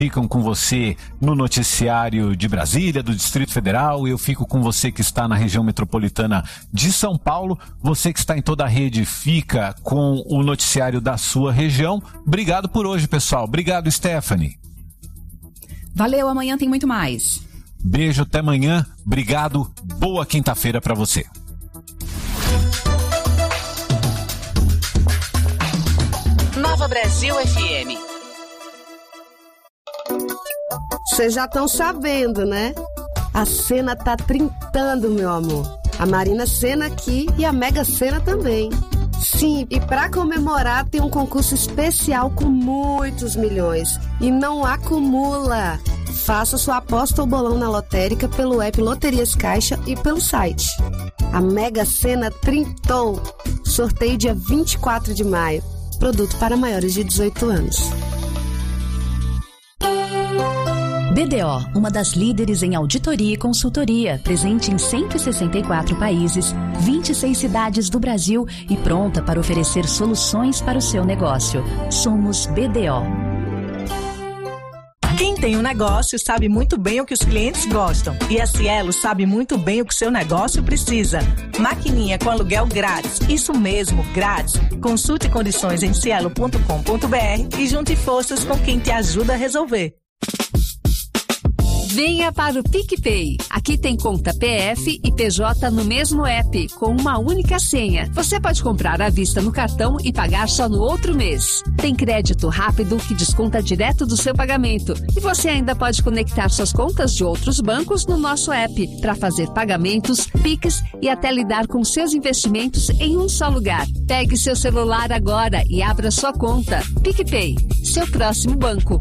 ficam com você no noticiário de Brasília, do Distrito Federal. Eu fico com você que está na região metropolitana de São Paulo. Você que está em toda a rede fica com o noticiário da sua região. Obrigado por hoje, pessoal. Obrigado, Stephanie. Valeu, amanhã tem muito mais. Beijo, até amanhã. Obrigado. Boa quinta-feira para você. Nova Brasil FM. Vocês já estão sabendo, né? A Sena tá trintando, meu amor. A Marina Sena aqui e a Mega Sena também. Sim, e para comemorar tem um concurso especial com muitos milhões. E não acumula. Faça sua aposta ou bolão na lotérica pelo app Loterias Caixa e pelo site. A Mega Sena trintou. Sorteio dia 24 de maio. Produto para maiores de 18 anos. BDO, uma das líderes em auditoria e consultoria, presente em 164 países, 26 cidades do Brasil e pronta para oferecer soluções para o seu negócio. Somos BDO. Quem tem um negócio sabe muito bem o que os clientes gostam. E a Cielo sabe muito bem o que seu negócio precisa. Maquininha com aluguel grátis. Isso mesmo, grátis. Consulte condições em cielo.com.br e junte forças com quem te ajuda a resolver. Venha para o PicPay. Aqui tem conta PF e PJ no mesmo app, com uma única senha. Você pode comprar à vista no cartão e pagar só no outro mês. Tem crédito rápido que desconta direto do seu pagamento. E você ainda pode conectar suas contas de outros bancos no nosso app para fazer pagamentos, Pix e até lidar com seus investimentos em um só lugar. Pegue seu celular agora e abra sua conta. PicPay, seu próximo banco.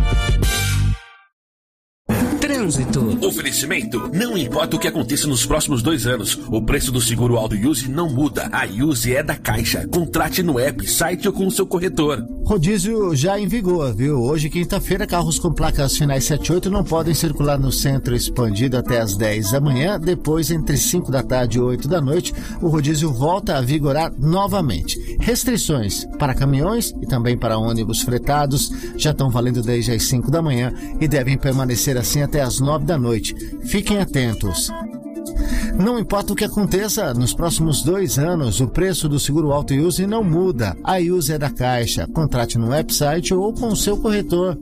Trânsito. Oferecimento. Não importa o que aconteça nos próximos 2 anos, o preço do seguro Auto Use não muda. A Use é da Caixa. Contrate no app, site ou com o seu corretor. Rodízio já em vigor, viu? Hoje, quinta-feira, carros com placas finais 78 não podem circular no centro expandido até às 10 da manhã. Depois, entre 5 da tarde e 8 da noite, o rodízio volta a vigorar novamente. Restrições para caminhões e também para ônibus fretados já estão valendo desde as 5 da manhã e devem permanecer assim até às 9 da noite. Fiquem atentos. Não importa o que aconteça nos próximos 2 anos, o preço do seguro Auto Use não muda. A Use é da Caixa. Contrate no website ou com o seu corretor.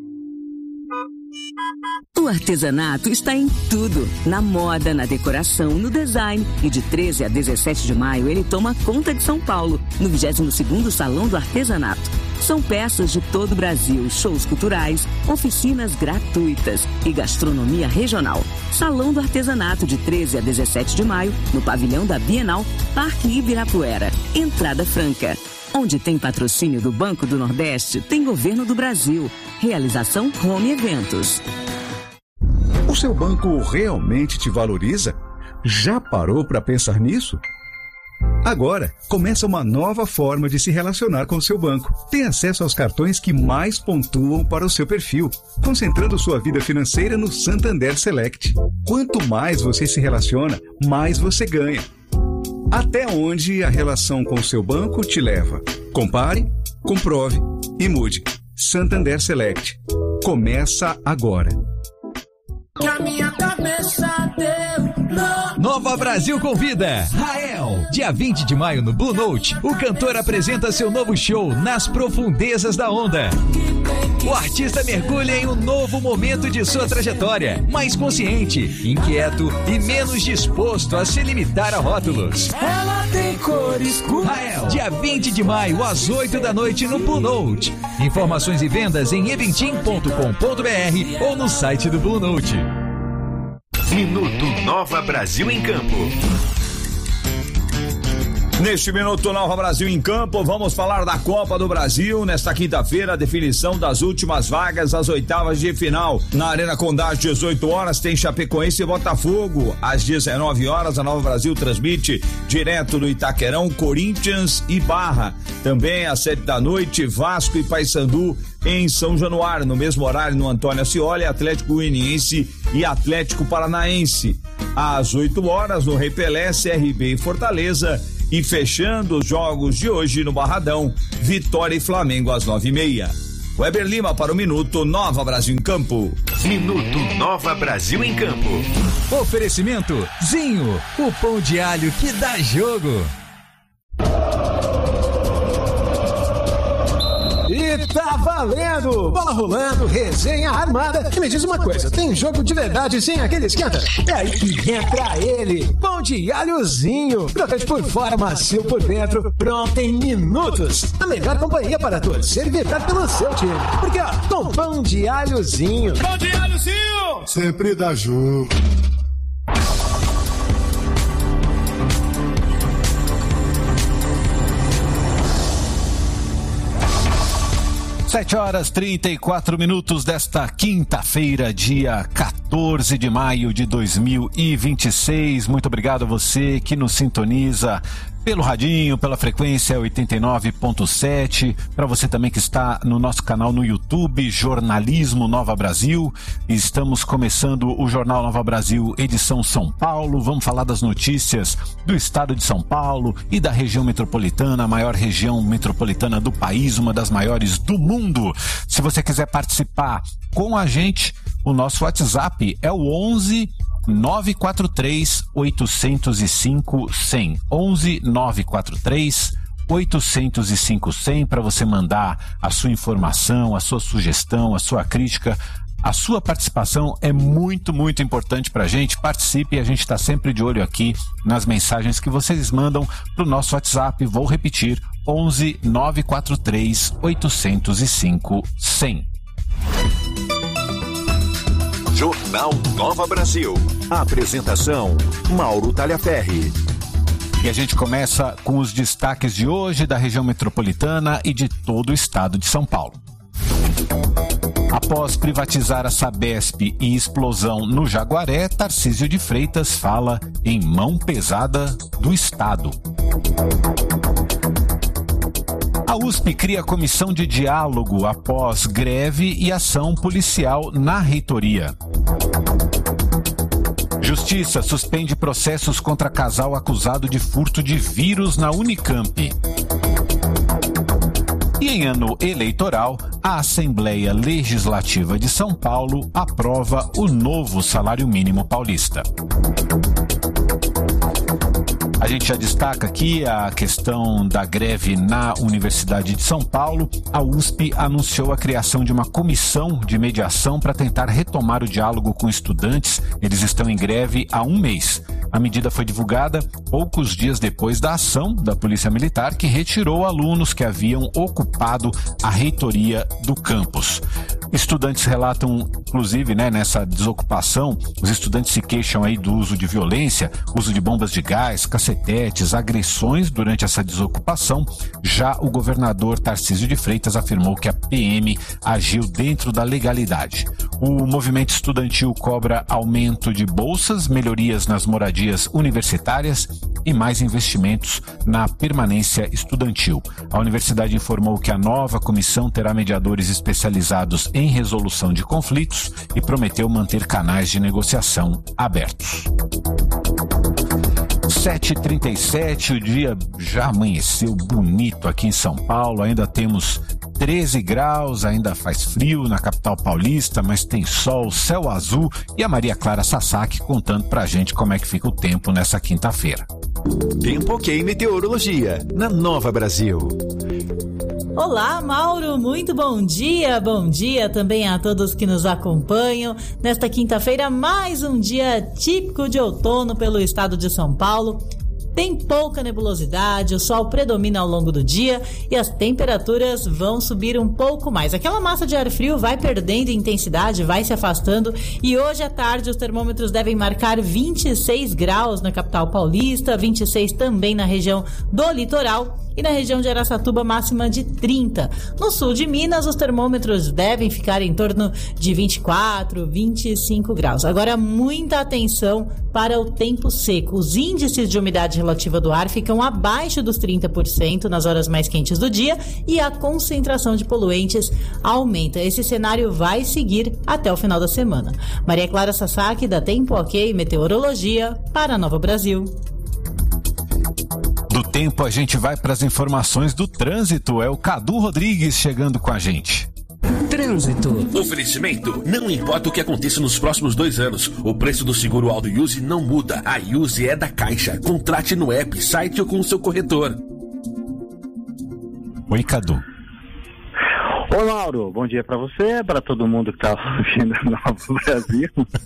O artesanato está em tudo, na moda, na decoração, no design. E de 13 a 17 de maio ele toma conta de São Paulo, no 22º Salão do Artesanato. São peças de todo o Brasil, shows culturais, oficinas gratuitas e gastronomia regional. Salão do Artesanato de 13 a 17 de maio, no pavilhão da Bienal, Parque Ibirapuera. Entrada franca. Onde tem patrocínio do Banco do Nordeste, tem Governo do Brasil. Realização Home Eventos. O seu banco realmente te valoriza? Já parou para pensar nisso? Agora, começa uma nova forma de se relacionar com o seu banco. Tem acesso aos cartões que mais pontuam para o seu perfil, concentrando sua vida financeira no Santander Select. Quanto mais você se relaciona, mais você ganha. Até onde a relação com o seu banco te leva? Compare, comprove e mude. Santander Select. Começa agora. Na minha cabeça deu Nova Brasil convida Rael. Dia 20 de maio no Blue Note, o cantor apresenta seu novo show Nas Profundezas da Onda. O artista mergulha em um novo momento de sua trajetória, mais consciente, inquieto e menos disposto a se limitar a rótulos. Ela tem cor escura. Rael, dia 20 de maio às 8 da noite no Blue Note. Informações e vendas em eventim.com.br ou no site do Blue Note. Minuto Nova Brasil em Campo. Neste Minuto Nova Brasil em Campo, vamos falar da Copa do Brasil. Nesta quinta-feira, a definição das últimas vagas às oitavas de final. Na Arena Condá, às 18 horas, tem Chapecoense e Botafogo. Às 19 horas, a Nova Brasil transmite direto do Itaquerão, Corinthians e Barra. Também às 7 da noite, Vasco e Paysandu em São Januário. No mesmo horário, no Antônio Ascioli, Atlético Goianiense e Atlético Paranaense. Às 8 horas, no Rei Pelé, CRB e Fortaleza. E fechando os jogos de hoje no Barradão, Vitória e Flamengo às 9h30. Weber Lima para o Minuto Nova Brasil em Campo. Minuto Nova Brasil em Campo. Oferecimento Zinho, o pão de alho que dá jogo. E tá valendo! Bola rolando, resenha armada. E me diz uma coisa, tem jogo de verdade sem aquele esquenta? É aí que entra ele, pão de alhozinho. Crocante por fora, macio por dentro, pronto em minutos. A melhor companhia para torcer e vibrar pelo seu time. Porque ó, com pão de alhozinho. Pão de alhozinho! Sempre dá jogo. 7h34 desta quinta-feira, dia 14 de maio de 2026. Muito obrigado a você que nos sintoniza pelo radinho, pela frequência 89.7, para você também que está no nosso canal no YouTube, Jornalismo Nova Brasil. Estamos começando o Jornal Nova Brasil, edição São Paulo. Vamos falar das notícias do estado de São Paulo e da região metropolitana, a maior região metropolitana do país, uma das maiores do mundo. Se você quiser participar com a gente, o nosso WhatsApp é o 11 943 805 100. 11 943 805 100 para você mandar a sua informação, a sua sugestão, a sua crítica. A sua participação é muito, muito importante para a gente. Participe, a gente está sempre de olho aqui nas mensagens que vocês mandam para o nosso WhatsApp. Vou repetir, 11 943 805 100. Jornal Nova Brasil. A apresentação, Mauro Talhaferri. E a gente começa com os destaques de hoje da região metropolitana e de todo o estado de São Paulo. Após privatizar a Sabesp e explosão no Jaguaré, Tarcísio de Freitas fala em mão pesada do Estado. A USP cria comissão de diálogo após greve e ação policial na reitoria. Justiça suspende processos contra casal acusado de furto de vírus na Unicamp. E em ano eleitoral, a Assembleia Legislativa de São Paulo aprova o novo salário mínimo paulista. A gente já destaca aqui a questão da greve na Universidade de São Paulo. A USP anunciou a criação de uma comissão de mediação para tentar retomar o diálogo com estudantes. Eles estão em greve há um mês. A medida foi divulgada poucos dias depois da ação da Polícia Militar, que retirou alunos que haviam ocupado a reitoria do campus. Estudantes relatam, inclusive, nessa desocupação, os estudantes se queixam aí do uso de violência, uso de bombas de gás, cacetetes, agressões durante essa desocupação. Já o governador Tarcísio de Freitas afirmou que a PM agiu dentro da legalidade. O movimento estudantil cobra aumento de bolsas, melhorias nas moradias universitárias e mais investimentos na permanência estudantil. A universidade informou que a nova comissão terá mediadores especializados em resolução de conflitos e prometeu manter canais de negociação abertos. 7h37, o dia já amanheceu bonito aqui em São Paulo, ainda temos 13 graus, ainda faz frio na capital paulista, mas tem sol, céu azul e a Maria Clara Sasaki contando pra gente como é que fica o tempo nessa quinta-feira. Tempo OK Meteorologia, na Nova Brasil. Olá, Mauro, muito bom dia também a todos que nos acompanham. Nesta quinta-feira, mais um dia típico de outono pelo estado de São Paulo. Tem pouca nebulosidade, o sol predomina ao longo do dia e as temperaturas vão subir um pouco mais. Aquela massa de ar frio vai perdendo intensidade, vai se afastando e hoje à tarde os termômetros devem marcar 26 graus na capital paulista, 26 também na região do litoral e na região de Araçatuba máxima de 30. No sul de Minas, os termômetros devem ficar em torno de 24, 25 graus. Agora, muita atenção para o tempo seco. Os índices de umidade relativa do ar ficam abaixo dos 30% nas horas mais quentes do dia e a concentração de poluentes aumenta. Esse cenário vai seguir até o final da semana. Maria Clara Sasaki, da Tempo OK Meteorologia, para Nova Brasil. Do tempo a gente vai para as informações do trânsito. É o Cadu Rodrigues chegando com a gente. Trânsito. Oferecimento. Não importa o que aconteça nos próximos 2 anos, o preço do seguro Auto Use não muda. A Use é da Caixa. Contrate no app, site ou com o seu corretor. Oi, Cadu. Oi, Mauro. Bom dia para você, para todo mundo que tá ouvindo no Novo Brasil.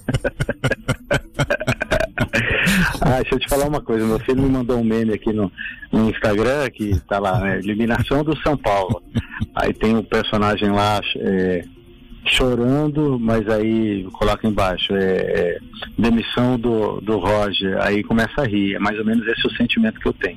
Deixa eu te falar uma coisa. Meu filho me mandou um meme aqui no Instagram que tá lá, né? Eliminação do São Paulo. Aí tem um personagem lá chorando, mas aí coloca embaixo demissão do Roger. Aí começa a rir. É mais ou menos esse o sentimento que eu tenho.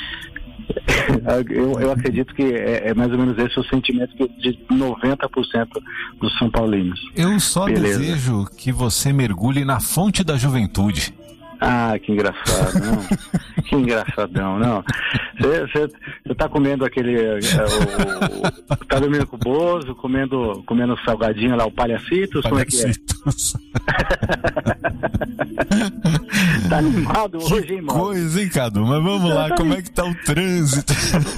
Eu acredito que é mais ou menos esse o sentimento de 90% dos São Paulinos. Eu só desejo que você mergulhe na fonte da juventude. Que engraçado, não. Que engraçadão, não. Você tá comendo aquele. Tá dormindo com o Bozo, comendo salgadinho lá, o Palhacitos, como é que é? Tá animado hoje, hein, mano? Coisa, hein, Cadu? Mas vamos lá, como é que tá o trânsito?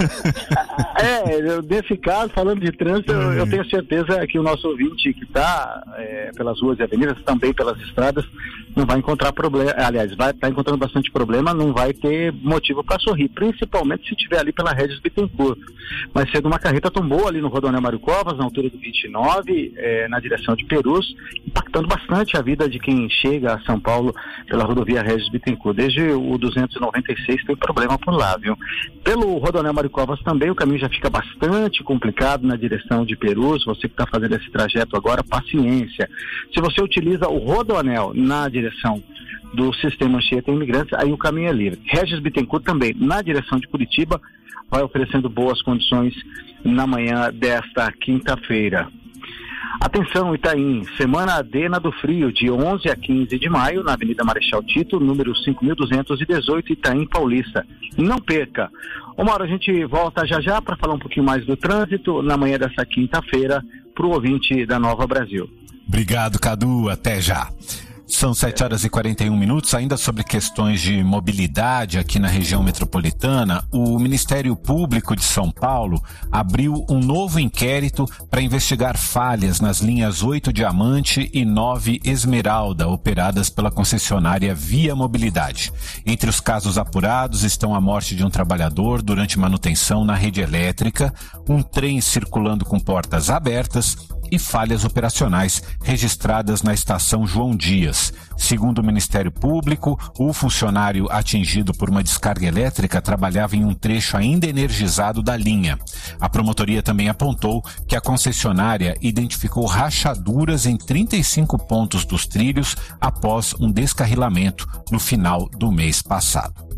Nesse caso, falando de trânsito, eu tenho certeza que o nosso ouvinte que tá pelas ruas e avenidas, também pelas estradas, não vai encontrar problema. Aliás, vai estar encontrando bastante problema, não vai ter motivo para sorrir, principalmente se estiver ali pela Regis Bittencourt. Mais cedo uma carreta tombou ali no Rodoanel Mário Covas, na altura do 29, na direção de Perus, impactando bastante a vida de quem chega a São Paulo pela rodovia Regis Bittencourt. Desde o 296 tem problema por lá, viu? Pelo Rodoanel Mário Covas também o caminho já fica bastante complicado na direção de Perus. Você que está fazendo esse trajeto agora, paciência. Se você utiliza o Rodoanel na direção do sistema Anchieta Imigrantes, aí o caminho é livre. Regis Bittencourt também, na direção de Curitiba, vai oferecendo boas condições na manhã desta quinta-feira. Atenção, Itaim, Semana Adena do Frio, de 11 a 15 de maio, na Avenida Marechal Tito, número 5.218, Itaim Paulista. Não perca. Mauro, a gente volta já para falar um pouquinho mais do trânsito na manhã dessa quinta-feira para o ouvinte da Nova Brasil. Obrigado, Cadu. Até já. São 7h41, ainda sobre questões de mobilidade aqui na região metropolitana. O Ministério Público de São Paulo abriu um novo inquérito para investigar falhas nas linhas 8 Diamante e 9 Esmeralda, operadas pela concessionária Via Mobilidade. Entre os casos apurados estão a morte de um trabalhador durante manutenção na rede elétrica, um trem circulando com portas abertas e falhas operacionais registradas na estação João Dias. Segundo o Ministério Público, o funcionário atingido por uma descarga elétrica trabalhava em um trecho ainda energizado da linha. A promotoria também apontou que a concessionária identificou rachaduras em 35 pontos dos trilhos após um descarrilamento no final do mês passado.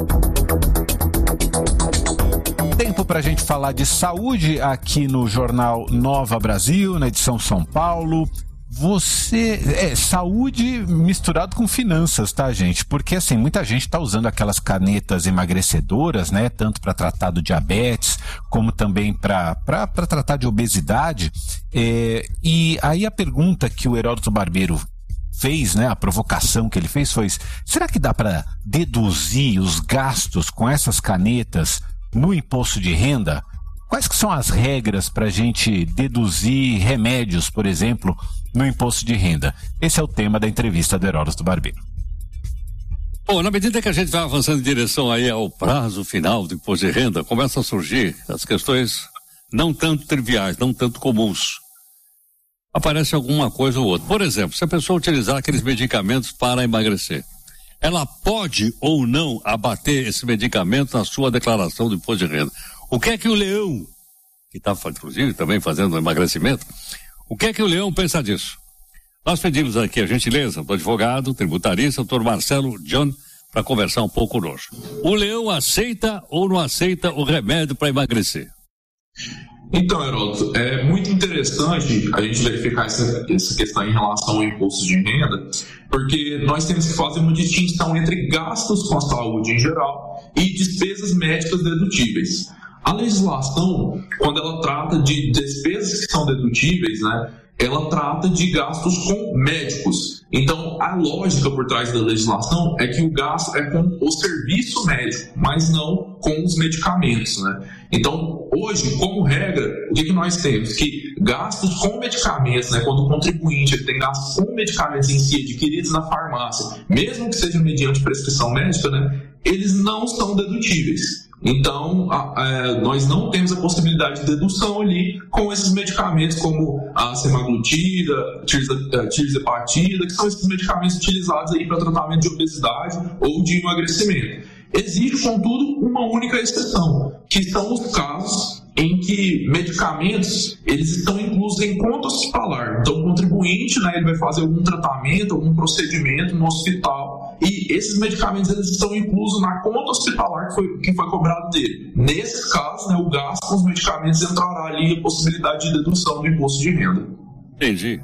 Tempo para a gente falar de saúde aqui no Jornal Nova Brasil, na edição São Paulo. Saúde misturado com finanças, tá, gente? Porque, assim, muita gente está usando aquelas canetas emagrecedoras, né? Tanto para tratar do diabetes, como também para tratar de obesidade. E aí a pergunta que o Heródoto Barbeiro fez, né? A provocação que ele fez foi: será que dá para deduzir os gastos com essas canetas no imposto de renda? Quais que são as regras para a gente deduzir remédios, por exemplo, no imposto de renda? Esse é o tema da entrevista do Heródoto Barbeiro. Bom, na medida que a gente vai avançando em direção aí ao prazo final do imposto de renda, começam a surgir as questões não tanto triviais, não tanto comuns. Aparece alguma coisa ou outra. Por exemplo, se a pessoa utilizar aqueles medicamentos para emagrecer, ela pode ou não abater esse medicamento na sua declaração do imposto de renda. O que é que o Leão, que está inclusive também fazendo emagrecimento, o que é que o Leão pensa disso? Nós pedimos aqui a gentileza do advogado tributarista, doutor Marcelo John, para conversar um pouco conosco. O Leão aceita ou não aceita o remédio para emagrecer? Então, Heródoto, é muito interessante a gente verificar essa questão em relação ao imposto de renda, porque nós temos que fazer uma distinção entre gastos com a saúde em geral e despesas médicas dedutíveis. A legislação, quando ela trata de despesas que são dedutíveis, né, ela trata de gastos com médicos. Então, a lógica por trás da legislação é que o gasto é com o serviço médico, mas não com os medicamentos, né? Então, hoje, como regra, o que nós temos? Que gastos com medicamentos, né, quando o contribuinte ele tem gastos com medicamentos em si adquiridos na farmácia, mesmo que seja mediante prescrição médica, né, eles não são dedutíveis. Então, nós não temos a possibilidade de dedução ali com esses medicamentos como a semaglutida, tirzepatida, que são esses medicamentos utilizados aí para tratamento de obesidade ou de emagrecimento. Existe, contudo, uma única exceção, que são os casos em que medicamentos eles estão inclusos em conta hospitalar. Então, o contribuinte, né, ele vai fazer algum tratamento, algum procedimento no hospital e esses medicamentos eles estão inclusos na conta hospitalar que foi cobrado dele. Nesses casos, né, o gasto com os medicamentos entrará ali a possibilidade de dedução do imposto de renda. Entendi.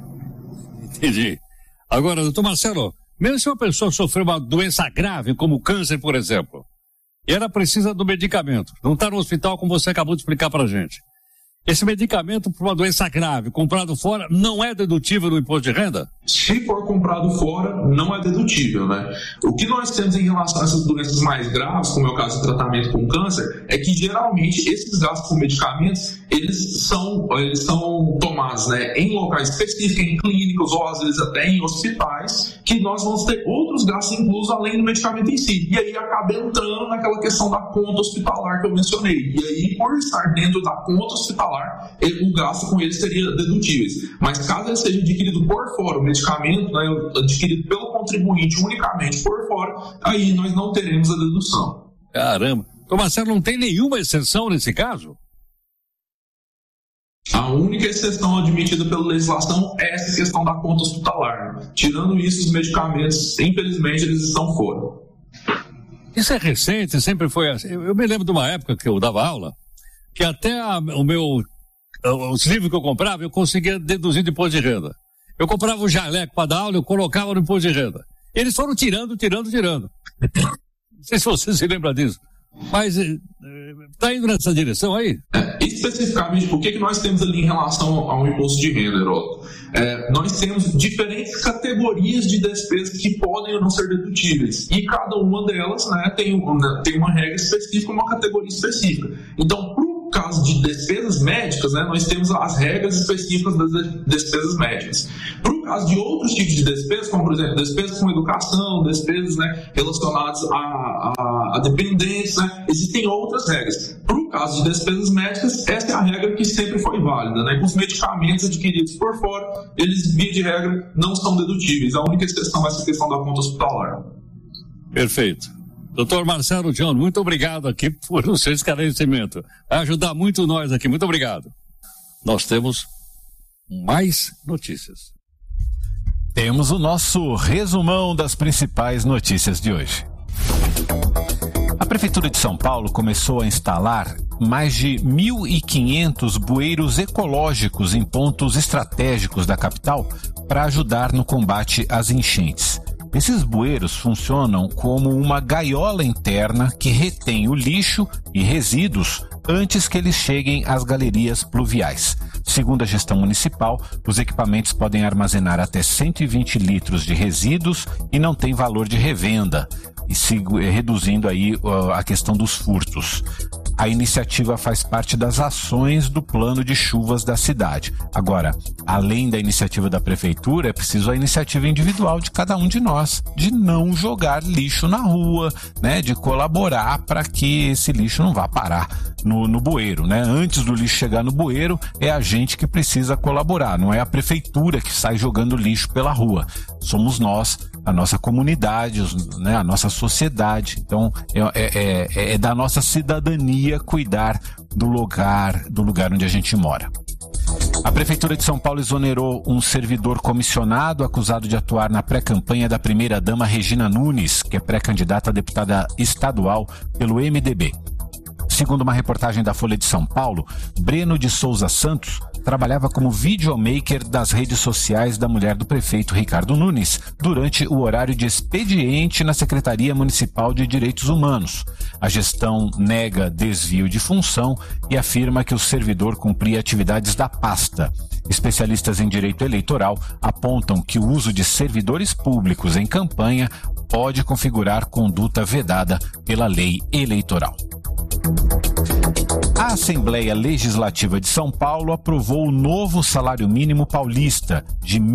Agora, doutor Marcelo, mesmo se uma pessoa sofreu uma doença grave, como câncer, por exemplo, e ela precisa do medicamento, não está no hospital como você acabou de explicar para a gente. Esse medicamento para uma doença grave, comprado fora, não é dedutível no imposto de renda? Se for comprado fora, não é dedutível, né? O que nós temos em relação a essas doenças mais graves, como é o caso de tratamento com câncer, é que geralmente esses gastos com medicamentos, eles são tomados, né, em locais específicos, em clínicas ou às vezes até em hospitais, que nós vamos ter outros gastos inclusos além do medicamento em si. E aí acaba entrando naquela questão da conta hospitalar que eu mencionei. E aí, por estar dentro da conta hospitalar, o gasto com ele seria dedutível. Mas caso ele seja adquirido por fora, o medicamento, né, adquirido pelo contribuinte unicamente por fora, aí nós não teremos a dedução. Caramba! Então, Marcelo, não tem nenhuma exceção nesse caso? A única exceção admitida pela legislação é essa questão da conta hospitalar. Tirando isso, os medicamentos, infelizmente, eles estão fora. Isso é recente, sempre foi assim. Eu me lembro de uma época que eu dava aula, que até os livros que eu comprava, eu conseguia deduzir de imposto de renda. Eu comprava o jaleco para dar aula, eu colocava no imposto de renda. Eles foram tirando. Não sei se você se lembra disso. Mas está indo nessa direção aí? Especificamente, o que nós temos ali em relação ao imposto de renda, Heródoto? Nós temos diferentes categorias de despesas que podem ou não ser dedutíveis. E cada uma delas, né, tem uma regra específica, uma categoria específica. Então, no caso de despesas médicas, né, nós temos as regras específicas das despesas médicas. Para o caso de outros tipos de despesas, como por exemplo, despesas com educação, despesas, né, relacionadas a dependentes, né, existem outras regras. Para o caso de despesas médicas, essa é a regra que sempre foi válida, né, com os medicamentos adquiridos por fora, eles, via de regra, não são dedutíveis. A única exceção é essa questão da conta hospitalar. Perfeito. Doutor Marcelo John, muito obrigado aqui por o seu esclarecimento. Vai ajudar muito nós aqui. Muito obrigado. Nós temos mais notícias. Temos o nosso resumão das principais notícias de hoje. A Prefeitura de São Paulo começou a instalar mais de 1.500 bueiros ecológicos em pontos estratégicos da capital para ajudar no combate às enchentes. Esses bueiros funcionam como uma gaiola interna que retém o lixo e resíduos antes que eles cheguem às galerias pluviais. Segundo a gestão municipal, os equipamentos podem armazenar até 120 litros de resíduos e não tem valor de revenda, reduzindo aí a questão dos furtos. A iniciativa faz parte das ações do plano de chuvas da cidade. Agora, além da iniciativa da prefeitura, é preciso a iniciativa individual de cada um de nós, de não jogar lixo na rua, né, de colaborar para que esse lixo não vá parar no bueiro, né? Antes do lixo chegar no bueiro, é a gente que precisa colaborar, não é a prefeitura que sai jogando lixo pela rua. Somos nós, a nossa comunidade, né, a nossa sociedade. Então, é da nossa cidadania cuidar do lugar onde a gente mora. A Prefeitura de São Paulo exonerou um servidor comissionado acusado de atuar na pré-campanha da primeira-dama Regina Nunes, que é pré-candidata a deputada estadual pelo MDB. Segundo uma reportagem da Folha de São Paulo, Breno de Souza Santos trabalhava como videomaker das redes sociais da mulher do prefeito Ricardo Nunes durante o horário de expediente na Secretaria Municipal de Direitos Humanos. A gestão nega desvio de função e afirma que o servidor cumpria atividades da pasta. Especialistas em direito eleitoral apontam que o uso de servidores públicos em campanha pode configurar conduta vedada pela lei eleitoral. A Assembleia Legislativa de São Paulo aprovou o novo salário mínimo paulista de R$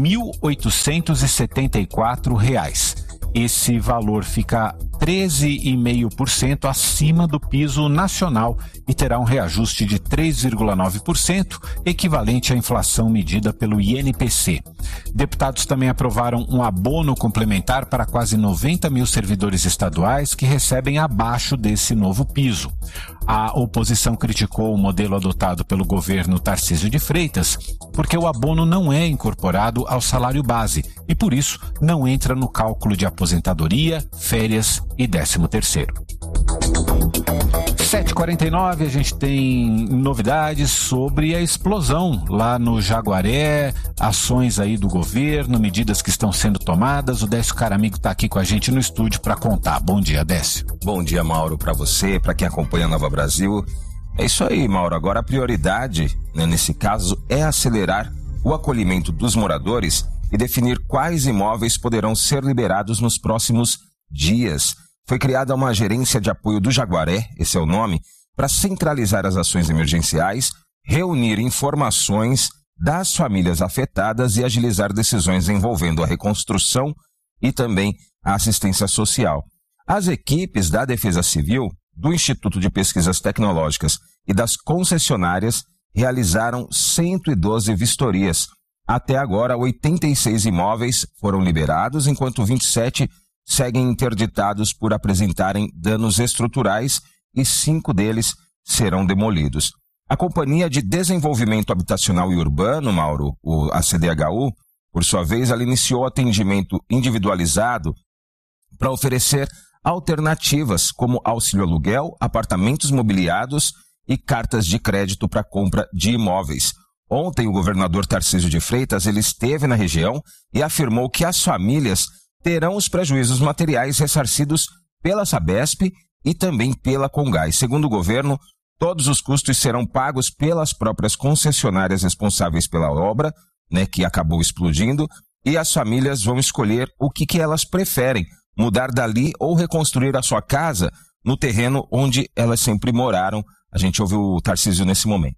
1.874. Esse valor fica 13,5% acima do piso nacional e terá um reajuste de 3,9%, equivalente à inflação medida pelo INPC. Deputados também aprovaram um abono complementar para quase 90 mil servidores estaduais que recebem abaixo desse novo piso. A oposição criticou o modelo adotado pelo governo Tarcísio de Freitas, porque o abono não é incorporado ao salário base e, por isso, não entra no cálculo de aposentadoria, férias e 13º. 7h49, a gente tem novidades sobre a explosão lá no Jaguaré, ações aí do governo, medidas que estão sendo tomadas. O Décio Caramigo está aqui com a gente no estúdio para contar. Bom dia, Décio. Bom dia, Mauro, para você, para quem acompanha a Nova Brasil. É isso aí, Mauro. Agora a prioridade, nesse caso, é acelerar o acolhimento dos moradores e definir quais imóveis poderão ser liberados nos próximos dias. Foi criada uma gerência de apoio do Jaguaré, esse é o nome, para centralizar as ações emergenciais, reunir informações das famílias afetadas e agilizar decisões envolvendo a reconstrução e também a assistência social. As equipes da Defesa Civil, do Instituto de Pesquisas Tecnológicas e das concessionárias realizaram 112 vistorias. Até agora, 86 imóveis foram liberados, enquanto 27 seguem interditados por apresentarem danos estruturais e 5 deles serão demolidos. A Companhia de Desenvolvimento Habitacional e Urbano, Mauro, a CDHU, por sua vez, ela iniciou atendimento individualizado para oferecer alternativas como auxílio aluguel, apartamentos mobiliados e cartas de crédito para compra de imóveis. Ontem, o governador Tarcísio de Freitas ele esteve na região e afirmou que as famílias terão os prejuízos materiais ressarcidos pela Sabesp e também pela Congás. Segundo o governo, todos os custos serão pagos pelas próprias concessionárias responsáveis pela obra, que acabou explodindo, e as famílias vão escolher o que elas preferem, mudar dali ou reconstruir a sua casa no terreno onde elas sempre moraram. A gente ouviu o Tarcísio nesse momento.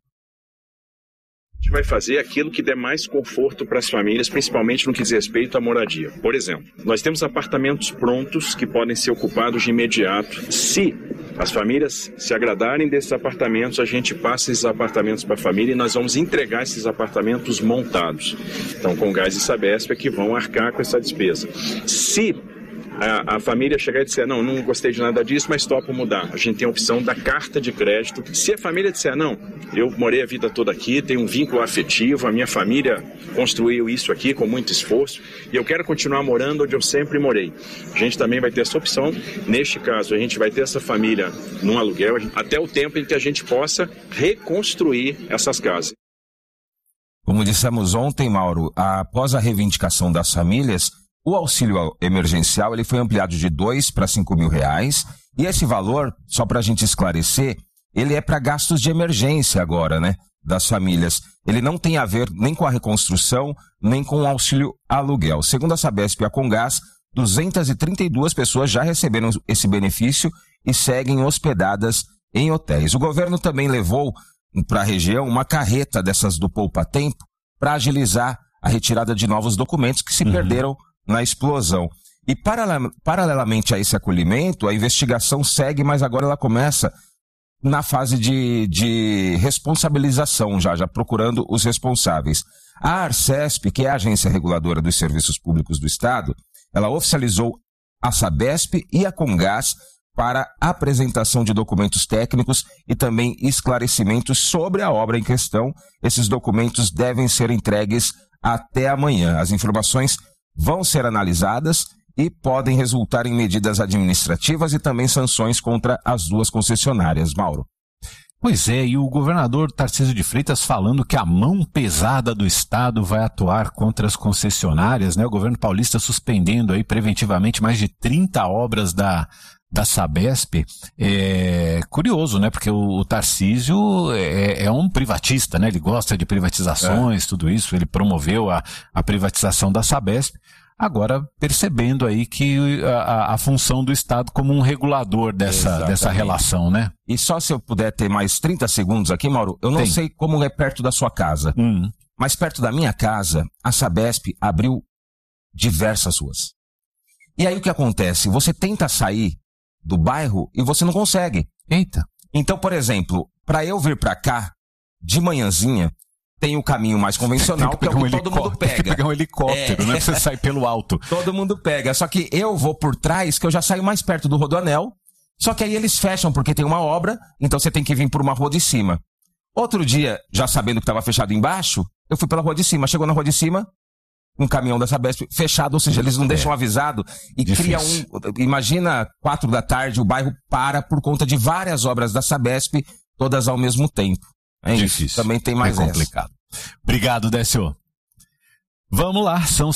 A gente vai fazer aquilo que der mais conforto para as famílias, principalmente no que diz respeito à moradia. Por exemplo, nós temos apartamentos prontos que podem ser ocupados de imediato. Se as famílias se agradarem desses apartamentos, a gente passa esses apartamentos para a família e nós vamos entregar esses apartamentos montados. Então, Congás e Sabesp é que vão arcar com essa despesa. Se a família chegar e disser, não gostei de nada disso, mas topo mudar. A gente tem a opção da carta de crédito. Se a família disser, não, eu morei a vida toda aqui, tenho um vínculo afetivo, a minha família construiu isso aqui com muito esforço e eu quero continuar morando onde eu sempre morei. A gente também vai ter essa opção. Neste caso, a gente vai ter essa família num aluguel até o tempo em que a gente possa reconstruir essas casas. Como dissemos ontem, Mauro, após a reivindicação das famílias, o auxílio emergencial ele foi ampliado de R$2 para R$5.000 e esse valor, só para a gente esclarecer, ele é para gastos de emergência agora, das famílias. Ele não tem a ver nem com a reconstrução, nem com o auxílio aluguel. Segundo a Sabesp e a Congás, 232 pessoas já receberam esse benefício e seguem hospedadas em hotéis. O governo também levou para a região uma carreta dessas do Poupa Tempo para agilizar a retirada de novos documentos que se perderam na explosão. E paralelamente a esse acolhimento, a investigação segue, mas agora ela começa na fase de responsabilização, já procurando os responsáveis. A Arcesp, que é a agência reguladora dos serviços públicos do Estado, ela oficializou a Sabesp e a Congás para apresentação de documentos técnicos e também esclarecimentos sobre a obra em questão. Esses documentos devem ser entregues até amanhã. As informações vão ser analisadas e podem resultar em medidas administrativas e também sanções contra as duas concessionárias, Mauro. Pois é, e o governador Tarcísio de Freitas falando que a mão pesada do Estado vai atuar contra as concessionárias, né? O governo paulista suspendendo aí preventivamente mais de 30 obras da Sabesp. É curioso, né? Porque o Tarcísio é um privatista, né? Ele gosta de privatizações, tudo isso. Ele promoveu a privatização da Sabesp. Agora, percebendo aí que a função do Estado como um regulador dessa relação, né? E só se eu puder ter mais 30 segundos aqui, Mauro, eu não sei como é perto da sua casa, mas perto da minha casa, a Sabesp abriu diversas ruas. E aí o que acontece? Você tenta sair do bairro e você não consegue. Eita. Então, por exemplo, para eu vir para cá, de manhãzinha, tem o caminho mais convencional, que é o que todo mundo pega. Tem que pegar um helicóptero, né? Pra você sair pelo alto. Todo mundo pega. Só que eu vou por trás, que eu já saio mais perto do Rodoanel. Só que aí eles fecham, porque tem uma obra, então você tem que vir por uma rua de cima. Outro dia, já sabendo que estava fechado embaixo, eu fui pela rua de cima. Chegou na rua de cima, um caminhão da Sabesp fechado, ou seja, eles não deixam avisado e cria Imagina, 4 da tarde, o bairro para por conta de várias obras da Sabesp, todas ao mesmo tempo. É difícil. Isso. Também tem mais complicado. Obrigado, Décio. Vamos lá, são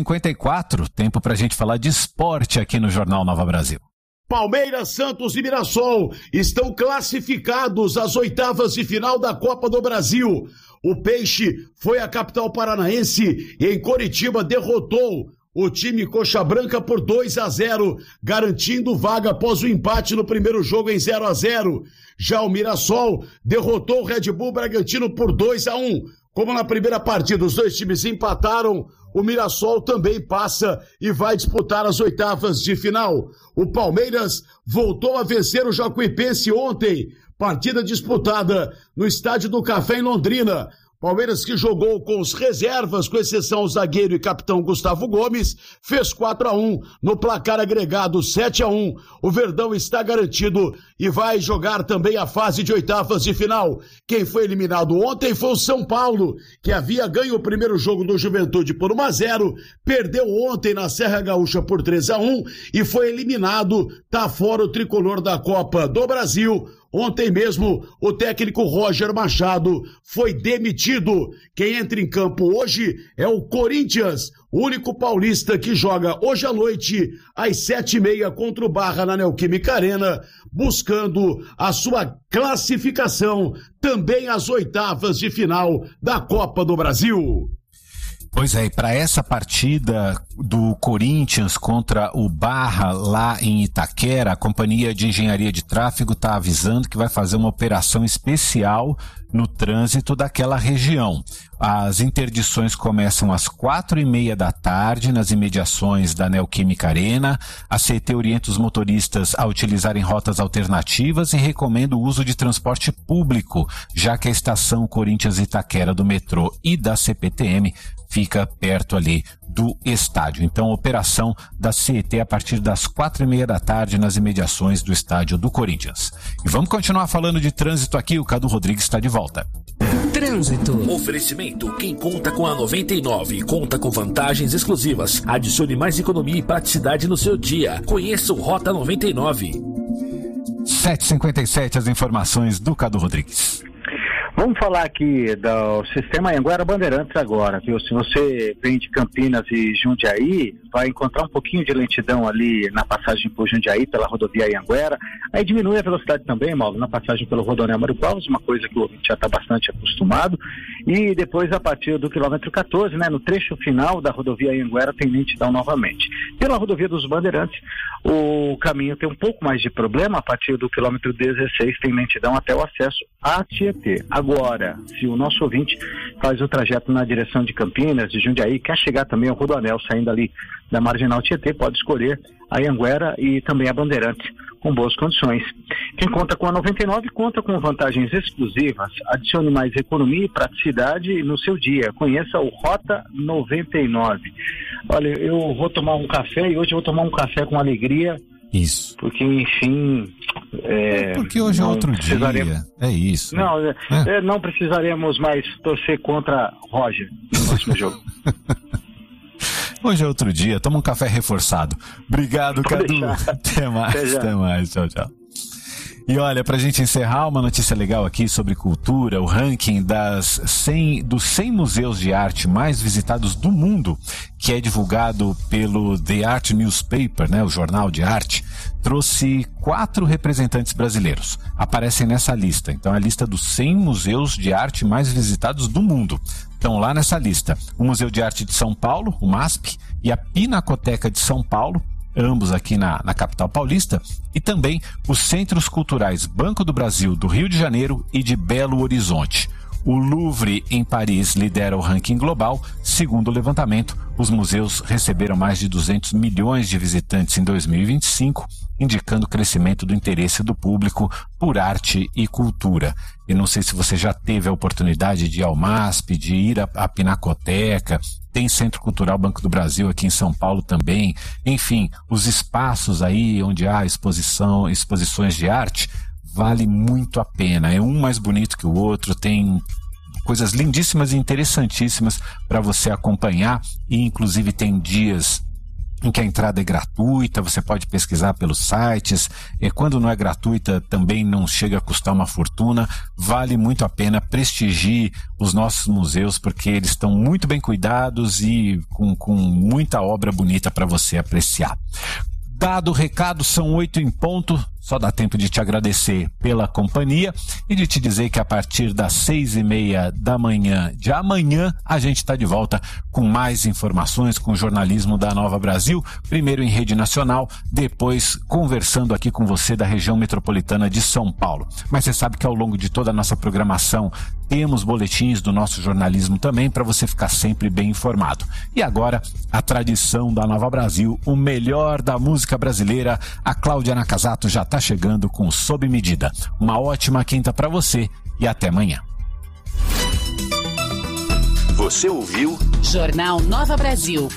7h54, tempo pra gente falar de esporte aqui no Jornal Nova Brasil. Palmeiras, Santos e Mirassol estão classificados às oitavas de final da Copa do Brasil. O Peixe foi à capital paranaense e em Coritiba derrotou o time Coxa Branca por 2-0, garantindo vaga após o empate no primeiro jogo em 0-0. Já o Mirassol derrotou o Red Bull Bragantino por 2-1. Como na primeira partida os dois times empataram, o Mirassol também passa e vai disputar as oitavas de final. O Palmeiras voltou a vencer o Jacuipense ontem, partida disputada no Estádio do Café em Londrina. Palmeiras, que jogou com os reservas, com exceção ao zagueiro e capitão Gustavo Gomes, fez 4-1 no placar agregado 7-1. O Verdão está garantido e vai jogar também a fase de oitavas de final. Quem foi eliminado ontem foi o São Paulo, que havia ganho o primeiro jogo do Juventude por 1-0, perdeu ontem na Serra Gaúcha por 3-1 e foi eliminado, tá fora o tricolor da Copa do Brasil. Ontem mesmo, o técnico Roger Machado foi demitido. Quem entra em campo hoje é o Corinthians, o único paulista que joga hoje à noite, às 7h30, contra o Barra na Neoquímica Arena, buscando a sua classificação também às oitavas de final da Copa do Brasil. Pois é, e para essa partida do Corinthians contra o Barra lá em Itaquera, a Companhia de Engenharia de Tráfego está avisando que vai fazer uma operação especial no trânsito daquela região. As interdições começam às 4h30 da tarde nas imediações da Neoquímica Arena. A CET orienta os motoristas a utilizarem rotas alternativas e recomenda o uso de transporte público, já que a estação Corinthians Itaquera do metrô e da CPTM fica perto ali do estádio. Então, operação da CET a partir das 4h30 da tarde nas imediações do estádio do Corinthians. E vamos continuar falando de trânsito aqui, o Cadu Rodrigues está de volta. Trânsito. Oferecimento. Quem conta com a 99 conta com vantagens exclusivas. Adicione mais economia e praticidade no seu dia. Conheça o Rota 99. 7h57, as informações do Cadu Rodrigues. Vamos falar aqui do sistema Anhanguera Bandeirantes agora, viu? Se você vem de Campinas e Jundiaí, vai encontrar um pouquinho de lentidão ali na passagem por Jundiaí, pela rodovia Anhanguera. Aí diminui a velocidade também, Mauro, na passagem pelo Rodoanel Mário Covas, uma coisa que o ouvinte já está bastante acostumado. E depois, a partir do quilômetro 14, né, no trecho final da rodovia Anhanguera, tem lentidão novamente. Pela rodovia dos Bandeirantes, o caminho tem um pouco mais de problema. A partir do quilômetro 16 tem lentidão até o acesso a Tietê. Agora, se o nosso ouvinte faz o trajeto na direção de Campinas, de Jundiaí, quer chegar também ao Rodoanel, saindo ali da Marginal Tietê, pode escolher a Anhanguera e também a Bandeirantes com boas condições. Quem conta com a 99 conta com vantagens exclusivas. Adicione mais economia e praticidade no seu dia. Conheça o Rota 99. Olha, eu vou tomar um café e hoje eu vou tomar um café com alegria. Isso. Porque, enfim... porque hoje é outro dia. É isso. Não, não precisaremos mais torcer contra Roger no próximo jogo. Hoje é outro dia, toma um café reforçado. Obrigado, Cadu. Até mais, tchau, tchau. E olha, pra gente encerrar, uma notícia legal aqui sobre cultura, o ranking dos 100 museus de arte mais visitados do mundo, que é divulgado pelo The Art Newspaper, né, o jornal de arte, trouxe 4 representantes brasileiros. Aparecem nessa lista. Então, é a lista dos 100 museus de arte mais visitados do mundo. Estão lá nessa lista o Museu de Arte de São Paulo, o MASP, e a Pinacoteca de São Paulo, ambos aqui na capital paulista, e também os Centros Culturais Banco do Brasil, do Rio de Janeiro e de Belo Horizonte. O Louvre, em Paris, lidera o ranking global. Segundo o levantamento, os museus receberam mais de 200 milhões de visitantes em 2025, indicando o crescimento do interesse do público por arte e cultura. E não sei se você já teve a oportunidade de ir ao MASP, de ir à Pinacoteca, tem Centro Cultural Banco do Brasil aqui em São Paulo também. Enfim, os espaços aí onde há exposições de arte, vale muito a pena. É um mais bonito que o outro, tem coisas lindíssimas e interessantíssimas para você acompanhar, e inclusive tem dias em que a entrada é gratuita, você pode pesquisar pelos sites, e quando não é gratuita também não chega a custar uma fortuna. Vale muito a pena, prestigie os nossos museus, porque eles estão muito bem cuidados e com muita obra bonita para você apreciar. Dado o recado, são 8 em ponto. Só dá tempo de te agradecer pela companhia e de te dizer que a partir das 6:30 da manhã de amanhã a gente está de volta com mais informações, com o jornalismo da Nova Brasil, primeiro em rede nacional, depois conversando aqui com você da região metropolitana de São Paulo. Mas você sabe que ao longo de toda a nossa programação temos boletins do nosso jornalismo também, para você ficar sempre bem informado. E agora, a tradição da Nova Brasil, o melhor da música brasileira, a Cláudia Nakazato já está chegando com Sob Medida. Uma ótima quinta para você e até amanhã. Você ouviu Jornal Nova Brasil.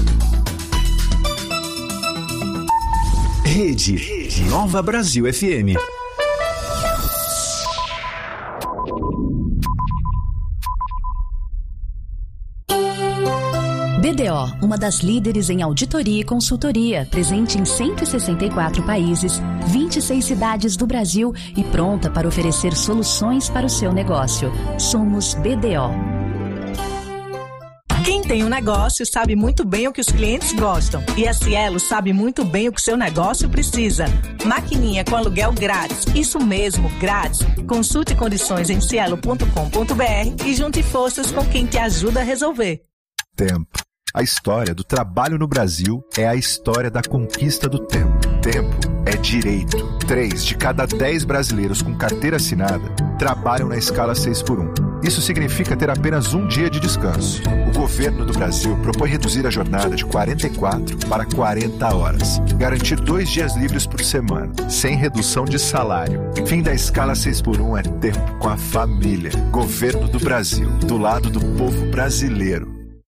Rede Nova Brasil FM. BDO, uma das líderes em auditoria e consultoria, presente em 164 países, 26 cidades do Brasil e pronta para oferecer soluções para o seu negócio. Somos BDO. Quem tem um negócio sabe muito bem o que os clientes gostam. E a Cielo sabe muito bem o que seu negócio precisa. Maquininha com aluguel grátis. Isso mesmo, grátis. Consulte condições em cielo.com.br e junte forças com quem te ajuda a resolver. Tempo. A história do trabalho no Brasil é a história da conquista do tempo. Tempo é direito. 3 de cada 10 brasileiros com carteira assinada trabalham na escala 6x1. Isso significa ter apenas um dia de descanso. O governo do Brasil propõe reduzir a jornada de 44 para 40 horas. Garantir 2 dias livres por semana, sem redução de salário. Fim da escala 6x1 é tempo com a família. Governo do Brasil, do lado do povo brasileiro.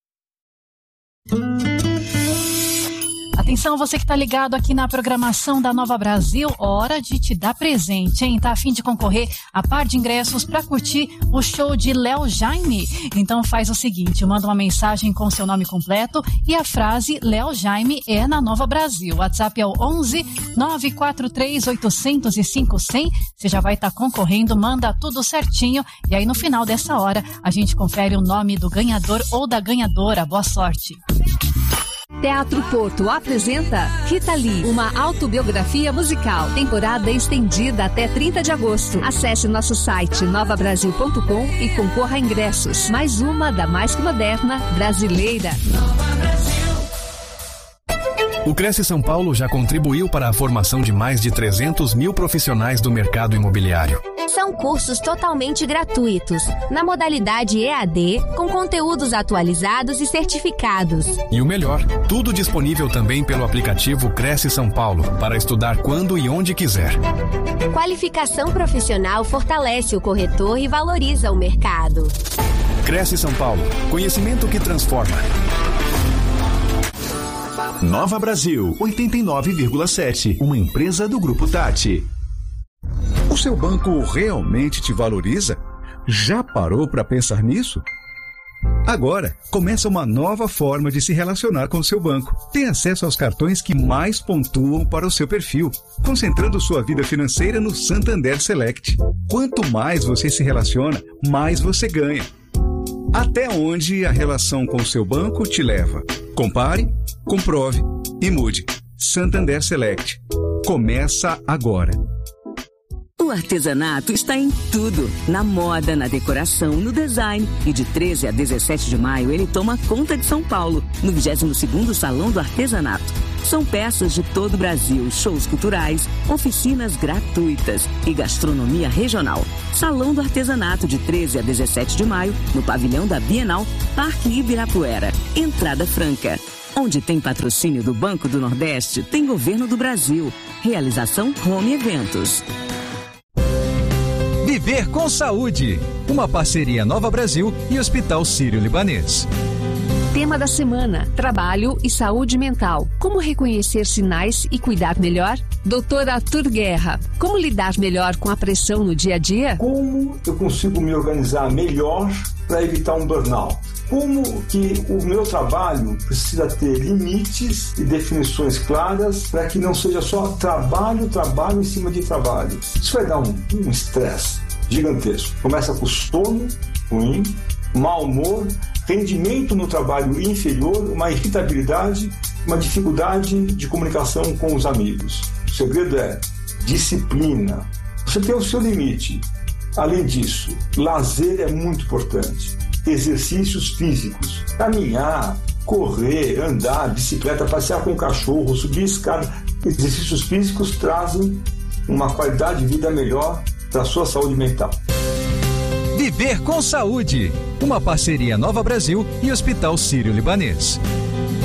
Atenção, você que está ligado aqui na programação da Nova Brasil, hora de te dar presente, hein? Tá a fim de concorrer a par de ingressos para curtir o show de Léo Jaime? Então faz o seguinte, manda uma mensagem com seu nome completo e a frase Léo Jaime é na Nova Brasil. O WhatsApp é o 11 943 805 100. Você já vai estar concorrendo, manda tudo certinho e aí no final dessa hora a gente confere o nome do ganhador ou da ganhadora. Boa sorte! Teatro Porto apresenta Rita Lee, uma autobiografia musical. Temporada estendida até 30 de agosto. Acesse nosso site novabrasil.com e concorra a ingressos. Mais uma da mais que moderna brasileira. O Cresce São Paulo já contribuiu para a formação de mais de 300 mil profissionais do mercado imobiliário. São cursos totalmente gratuitos, na modalidade EAD, com conteúdos atualizados e certificados. E o melhor, tudo disponível também pelo aplicativo Cresce São Paulo, para estudar quando e onde quiser. Qualificação profissional fortalece o corretor e valoriza o mercado. Cresce São Paulo, conhecimento que transforma. Nova Brasil 89,7, uma empresa do Grupo Tati. O seu banco realmente te valoriza? Já parou para pensar nisso? Agora, começa uma nova forma de se relacionar com o seu banco. Tem acesso aos cartões que mais pontuam para o seu perfil, concentrando sua vida financeira no Santander Select. Quanto mais você se relaciona, mais você ganha. Até onde a relação com o seu banco te leva? Compare, comprove e mude. Santander Select. Começa agora. O artesanato está em tudo, na moda, na decoração, no design. E de 13 a 17 de maio ele toma conta de São Paulo, no 22º Salão do Artesanato. São peças de todo o Brasil, shows culturais, oficinas gratuitas e gastronomia regional. Salão do Artesanato de 13 a 17 de maio, no pavilhão da Bienal, Parque Ibirapuera. Entrada franca. Onde tem patrocínio do Banco do Nordeste, tem Governo do Brasil. Realização Home Eventos. Viver com Saúde, uma parceria Nova Brasil e Hospital Sírio-Libanês. Tema da semana: trabalho e saúde mental. Como reconhecer sinais e cuidar melhor? Dr. Arthur Guerra, como lidar melhor com a pressão no dia a dia? Como eu consigo me organizar melhor para evitar um burnout? Como que o meu trabalho precisa ter limites e definições claras para que não seja só trabalho em cima de trabalho. Isso vai dar um estresse gigantesco. Começa com sono ruim, mau humor, rendimento no trabalho inferior, uma irritabilidade, uma dificuldade de comunicação com os amigos. O segredo é disciplina. Você tem o seu limite. Além disso, lazer é muito importante. Exercícios físicos, caminhar, correr, andar, bicicleta, passear com o cachorro, subir escada. Exercícios físicos trazem uma qualidade de vida melhor para a sua saúde mental. Viver com Saúde, uma parceria Nova Brasil e Hospital Sírio-Libanês.